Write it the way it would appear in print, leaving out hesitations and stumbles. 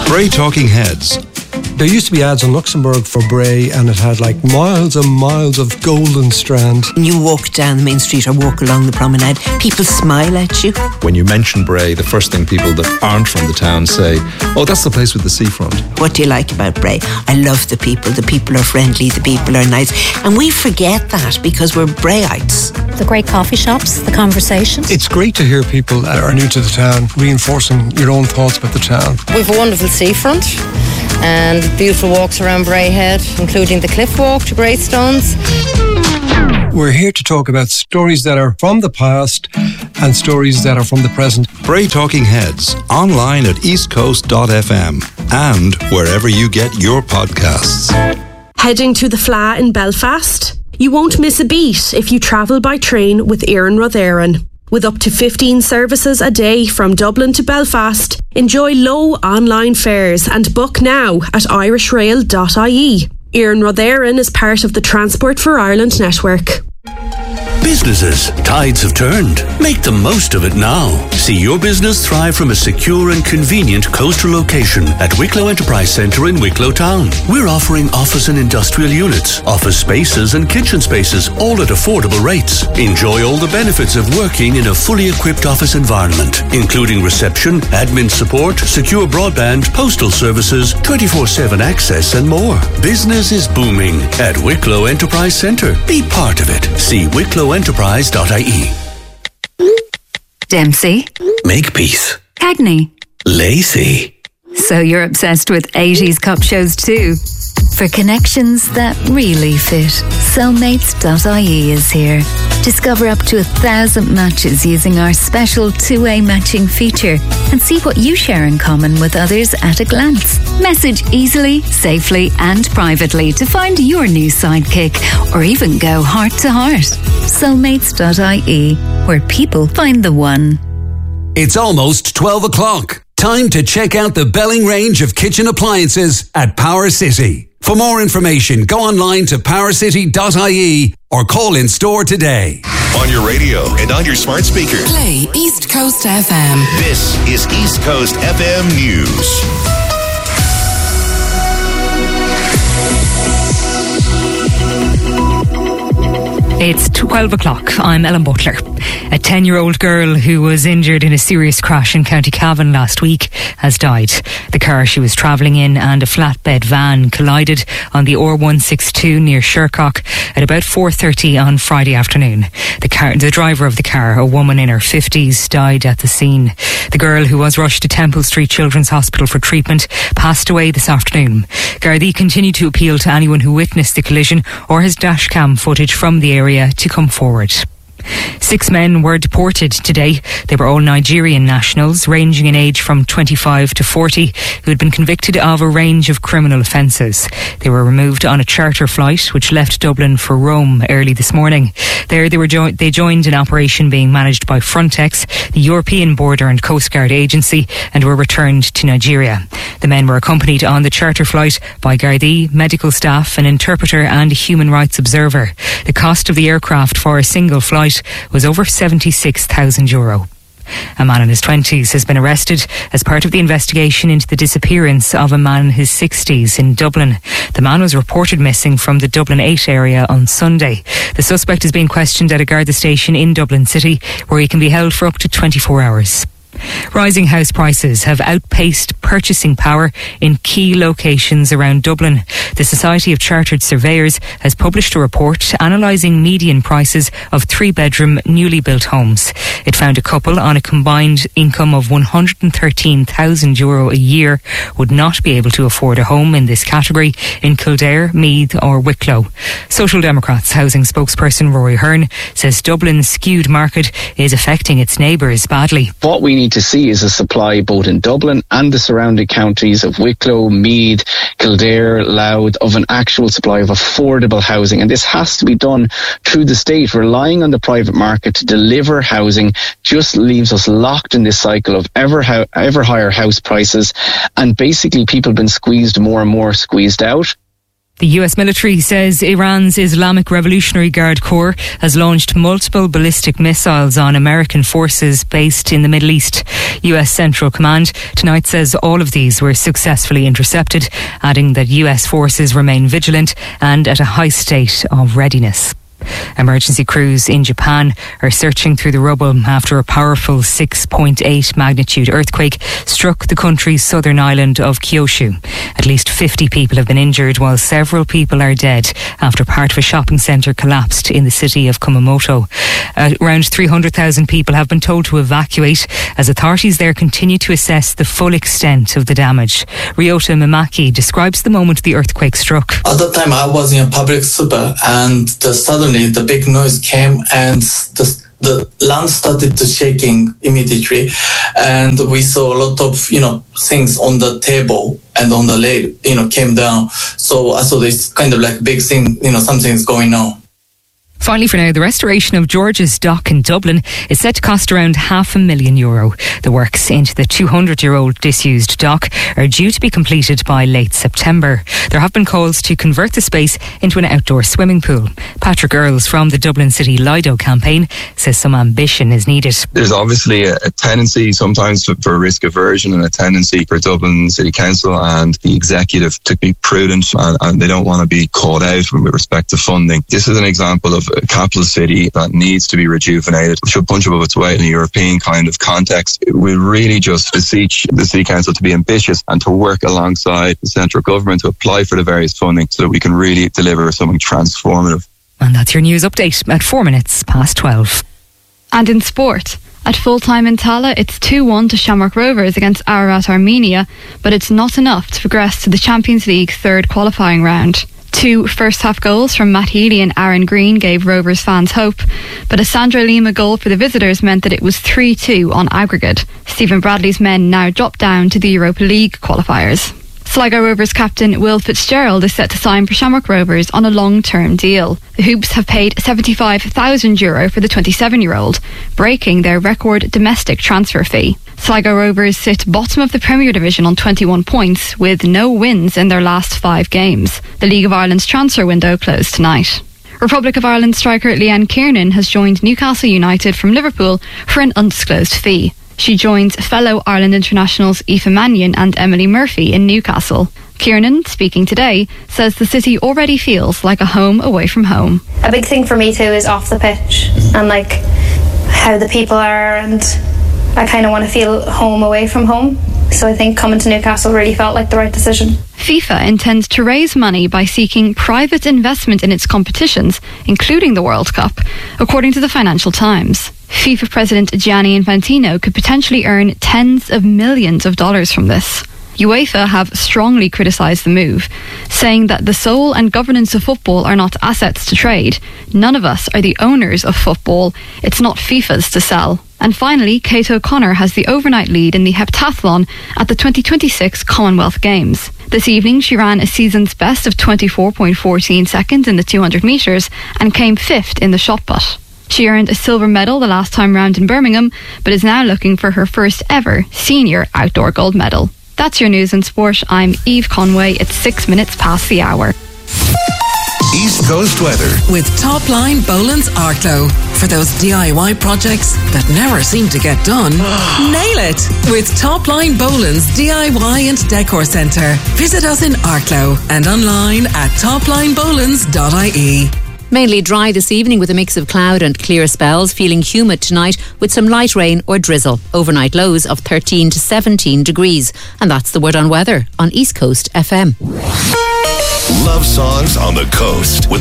Bray Talking Heads. There used to be ads on Luxembourg for Bray, and it had like miles and miles of golden strand. When you walk down the main street or walk along the promenade, people smile at you. When you mention Bray, the first thing people that aren't from the town say, oh, that's the place with the seafront. What do you like about Bray? I love the people. The people are friendly, the people are nice. And we forget that because we're Brayites. The great coffee shops, the conversations. It's great to hear people that are new to the town reinforcing your own thoughts about the town. We've a wonderful seafront and beautiful walks around Bray Head, including the cliff walk to Greystones. We're here to talk about stories that are from the past and stories that are from the present. Bray Talking Heads, online at eastcoast.fm and wherever you get your podcasts. Heading to the Fleadh in Belfast? You won't miss a beat if you travel by train with Éireann Rud Éireann. With up to 15 services a day from Dublin to Belfast, enjoy low online fares and book now at irishrail.ie. Éireann Rud Éireann is part of the Transport for Ireland network. Businesses, tides have turned. Make the most of it now. See your business thrive from a secure and convenient coastal location at Wicklow Enterprise Centre in Wicklow Town. We're offering office and industrial units, office spaces and kitchen spaces, all at affordable rates. Enjoy all the benefits of working in a fully equipped office environment, including reception, admin support, secure broadband, postal services, 24/7 access and more. Business is booming at Wicklow Enterprise Centre. Be part of it. See wicklowenterprise.ie. Dempsey. Makepeace. Cagney. Lacey. So you're obsessed with 80s cop shows too? For connections that really fit, Soulmates.ie is here. Discover up to 1,000 matches using our special two-way matching feature and see what you share in common with others at a glance. Message easily, safely and privately to find your new sidekick or even go heart to heart. Soulmates.ie, where people find the one. It's almost 12 o'clock. Time to check out the Belling range of kitchen appliances at Power City. For more information, go online to powercity.ie or call in store today. On your radio and on your smart speaker. Play East Coast FM. This is East Coast FM News. It's 12 o'clock. I'm Ellen Butler. A 10-year-old girl who was injured in a serious crash in County Cavan last week has died. The car she was travelling in and a flatbed van collided on the R162 near Shercock at about 4:30 on Friday afternoon. The driver of the car, a woman in her 50s, died at the scene. The girl, who was rushed to Temple Street Children's Hospital for treatment, passed away this afternoon. Gardaí continue to appeal to anyone who witnessed the collision or has dashcam footage from the area to come forward. 6 men were deported today. They were all Nigerian nationals, ranging in age from 25 to 40, who had been convicted of a range of criminal offences. They were removed on a charter flight which left Dublin for Rome early this morning. There they joined an operation being managed by Frontex, the European Border and Coast Guard Agency, and were returned to Nigeria. The men were accompanied on the charter flight by Gardaí, medical staff, an interpreter and a human rights observer. The cost of the aircraft for a single flight was over €76,000. A man in his 20s has been arrested as part of the investigation into the disappearance of a man in his 60s in Dublin. The man was reported missing from the Dublin 8 area on Sunday. The suspect is being questioned at a Garda station in Dublin City, where he can be held for up to 24 hours. Rising house prices have outpaced purchasing power in key locations around Dublin. The Society of Chartered Surveyors has published a report analysing median prices of 3-bedroom newly built homes. It found a couple on a combined income of €113,000 a year would not be able to afford a home in this category in Kildare, Meath or Wicklow. Social Democrats housing spokesperson Rory Hearn says Dublin's skewed market is affecting its neighbours badly. What we need to see is a supply both in Dublin and the surrounding counties of Wicklow, Meath, Kildare, Louth, of an actual supply of affordable housing. And this has to be done through the state. Relying on the private market to deliver housing just leaves us locked in this cycle of ever higher house prices. And basically people have been squeezed more and more squeezed out. The US military says Iran's Islamic Revolutionary Guard Corps has launched multiple ballistic missiles on American forces based in the Middle East. US Central Command tonight says all of these were successfully intercepted, adding that US forces remain vigilant and at a high state of readiness. Emergency crews in Japan are searching through the rubble after a powerful 6.8 magnitude earthquake struck the country's southern island of Kyushu. At least 50 people have been injured, while several people are dead after part of a shopping centre collapsed in the city of Kumamoto. Around 300,000 people have been told to evacuate as authorities there continue to assess the full extent of the damage. Ryota Mimaki describes the moment the earthquake struck. At that time I was in a public super and suddenly the big noise came and the land started to shaking immediately, and we saw a lot of things on the table and on the lid came down. So I saw this kind of like big thing, something's going on. Finally, for now, the restoration of George's Dock in Dublin is set to cost around €500,000. The works into the 200-year-old disused dock are due to be completed by late September. There have been calls to convert the space into an outdoor swimming pool. Patrick Earls from the Dublin City Lido campaign says some ambition is needed. There's obviously a tendency sometimes for risk aversion and a tendency for Dublin City Council and the executive to be prudent, and they don't want to be caught out with respect to funding. This is an example of a capital city that needs to be rejuvenated, should punch above its weight in a European kind of context. We really just beseech the City Council to be ambitious and to work alongside the central government to apply for the various funding so that we can really deliver something transformative. And that's your news update at 12:04. And in sport, at full-time in Tala, it's 2-1 to Shamrock Rovers against Ararat Armenia, but it's not enough to progress to the Champions League third qualifying round. 2 first-half goals from Matt Healy and Aaron Green gave Rovers fans hope, but a Sandra Lima goal for the visitors meant that it was 3-2 on aggregate. Stephen Bradley's men now drop down to the Europa League qualifiers. Sligo Rovers captain Will Fitzgerald is set to sign for Shamrock Rovers on a long-term deal. The Hoops have paid €75,000 for the 27-year-old, breaking their record domestic transfer fee. Sligo Rovers sit bottom of the Premier Division on 21 points, with no wins in their last 5 games. The League of Ireland's transfer window closed tonight. Republic of Ireland striker Leanne Kiernan has joined Newcastle United from Liverpool for an undisclosed fee. She joins fellow Ireland internationals Aoife Mannion and Emily Murphy in Newcastle. Kiernan, speaking today, says the city already feels like a home away from home. A big thing for me too is off the pitch and like how the people are, and I kind of want to feel home away from home. So I think coming to Newcastle really felt like the right decision. FIFA intends to raise money by seeking private investment in its competitions, including the World Cup, according to the Financial Times. FIFA President Gianni Infantino could potentially earn tens of millions of dollars from this. UEFA have strongly criticised the move, saying that the soul and governance of football are not assets to trade. None of us are the owners of football. It's not FIFA's to sell. And finally, Kate O'Connor has the overnight lead in the heptathlon at the 2026 Commonwealth Games. This evening she ran a season's best of 24.14 seconds in the 200 metres and came 5th in the shot put. She earned a silver medal the last time round in Birmingham, but is now looking for her first ever senior outdoor gold medal. That's your news in sport. I'm Eve Conway. It's 6 minutes past the hour. East Coast weather with Top Line Boland's Arklow. For those DIY projects that never seem to get done, nail it with Top Line Boland's DIY and Decor Centre. Visit us in Arklow and online at toplinebolans.ie. Mainly dry this evening with a mix of cloud and clear spells, feeling humid tonight with some light rain or drizzle. Overnight lows of 13 to 17 degrees. And that's the word on weather on East Coast FM. Love songs on the coast with